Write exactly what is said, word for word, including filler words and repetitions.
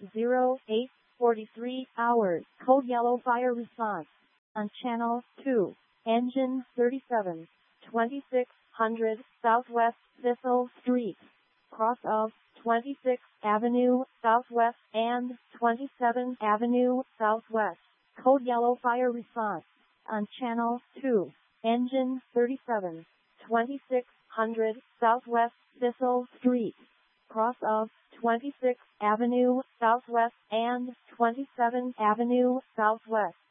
zero eight forty-three hours. Code yellow fire response on channel two. Engine thirty-seven, twenty-six hundred Southwest Thistle Street, cross of twenty-sixth Avenue Southwest and twenty-seventh Avenue Southwest. Code yellow fire response on channel two. Engine thirty-seven, twenty-six hundred Southwest Thistle Street, cross of twenty-sixth Avenue Southwest and twenty-seventh Avenue Southwest.